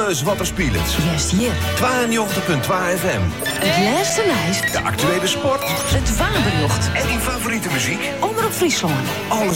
alles wat er speelt. Juist hier. 92.2 FM. Het laatste nieuws. De actuele sport. Het wapenjocht. En die favoriete muziek. Omroep Friesland. Alles